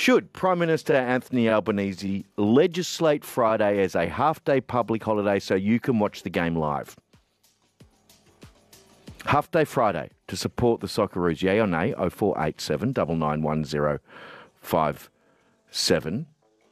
Should Prime Minister Anthony Albanese legislate Friday as a half-day public holiday so you can watch the game live? Half-day Friday to support the Socceroos. Yay or nay? 0487 991057.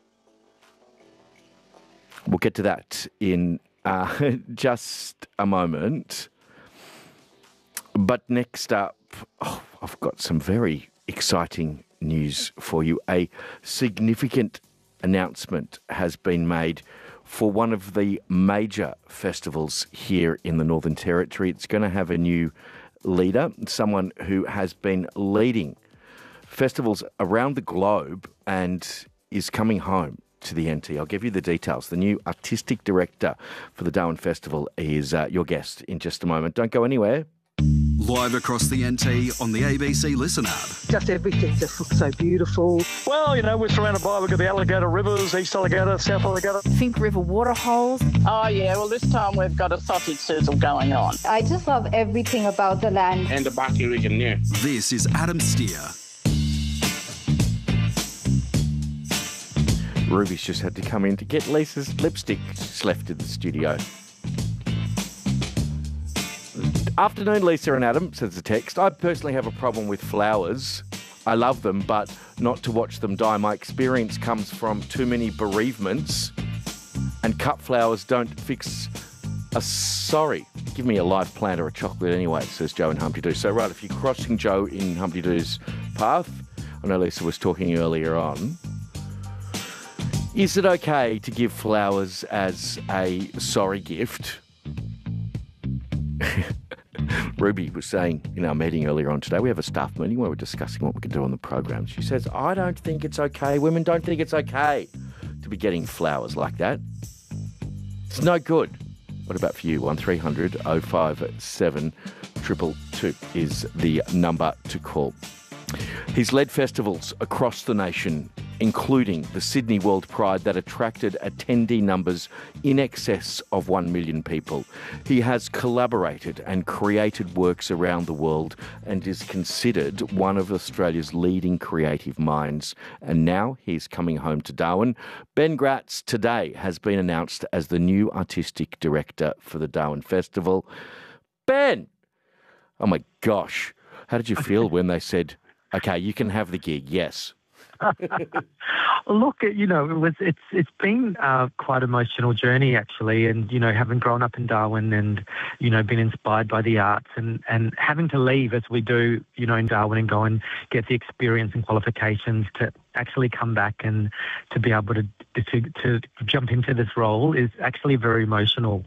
We'll get to that in just a moment. But next up, I've got some very exciting news for you. A significant announcement has been made for one of the major festivals here in the Northern Territory. It's going to have a new leader, someone who has been leading festivals around the globe and is coming home to the NT. I'll give you the details. The new artistic director for the Darwin Festival is your guest in just a moment. Don't go anywhere. Live across the NT on the ABC Listen app. Just everything just looks so beautiful. Well, you know, we're surrounded by, we've got the Alligator Rivers, East Alligator, South Alligator. Finke River waterholes. Oh, yeah, well, this time we've got a sausage sizzle going on. I just love everything about the land. And the Barkly region, yeah. This is Adam Steer. Ruby's just had to come in to get Lisa's lipstick. She's left in the studio. Afternoon, Lisa and Adam, says the text. I personally have a problem with flowers. I love them, but not to watch them die. My experience comes from too many bereavements, and cut flowers don't fix a sorry. Give me a live plant or a chocolate anyway, says Joe in Humpty Doo. So, right, if you're crossing Joe in Humpty Doo's path, I know Lisa was talking earlier on, is it okay to give flowers as a sorry gift? Ruby was saying in our meeting earlier on today, we have a staff meeting where we're discussing what we can do on the program. She says, I don't think it's okay. Women don't think it's okay to be getting flowers like that. It's no good. What about for you? 1300 057 222 is the number to call. He's led festivals across the nation, including the Sydney World Pride that attracted attendee numbers in excess of 1 million people. He has collaborated and created works around the world and is considered one of Australia's leading creative minds. And now he's coming home to Darwin. Ben Gratz today has been announced as the new artistic director for the Darwin Festival. Ben! Oh my gosh. How did you feel when they said, okay, you can have the gig, yes? Look, you know, it's been quite an emotional journey actually, and you know, having grown up in Darwin and you know, been inspired by the arts and having to leave as we do, you know, in Darwin and go and get the experience and qualifications to actually come back and to be able to jump into this role is actually very emotional.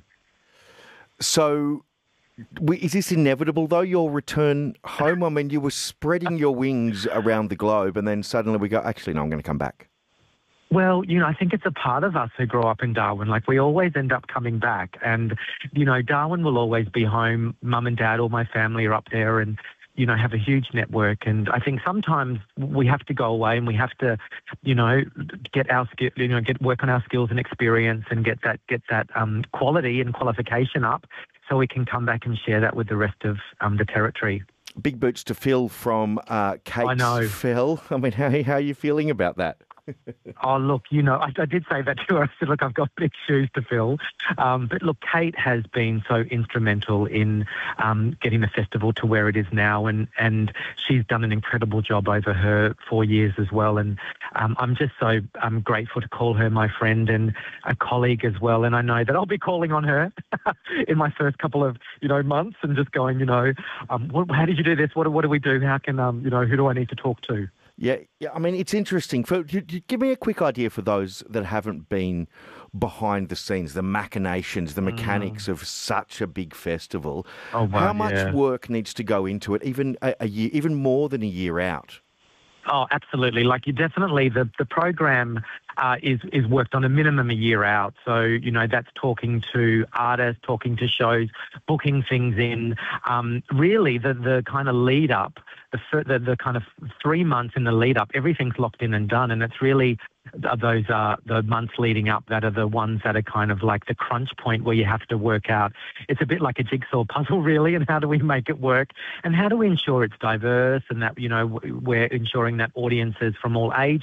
So, is this inevitable, though, your return home? I mean, you were spreading your wings around the globe and then suddenly we go, actually, no, I'm going to come back. Well, you know, I think it's a part of us who grow up in Darwin. Like, we always end up coming back. And, you know, Darwin will always be home. Mum and Dad, all my family are up there and, you know, have a huge network. And I think sometimes we have to go away and we have to, you know, get work on our skills and experience and get that quality and qualification up, so we can come back and share that with the rest of the territory. Big boots to fill from Kate I know. Phil. I mean, how are you feeling about that? Oh, look, you know, I did say that to her. I said, look, I've got big shoes to fill. But look, Kate has been so instrumental in getting the festival to where it is now. And she's done an incredible job over her 4 years as well. And I'm just so grateful to call her my friend and a colleague as well. And I know that I'll be calling on her in my first couple of, you know, months and just going, you know, how did you do this? What do we do? How can, you know, who do I need to talk to? Yeah. I mean, it's interesting. Give me a quick idea for those that haven't been behind the scenes, the machinations, the mechanics of such a big festival. Oh, wow, how much work needs to go into it, even a year, even more than a year out? Oh, absolutely. Like, you definitely, the program is worked on a minimum a year out. So, you know, that's talking to artists, talking to shows, booking things in. Really, the kind of lead up, the kind of 3 months in the lead up, everything's locked in and done. And it's really those the months leading up that are the ones that are kind of like the crunch point where you have to work out. It's a bit like a jigsaw puzzle, really, and how do we make it work? And how do we ensure it's diverse and that, you know, we're ensuring that audiences from all ages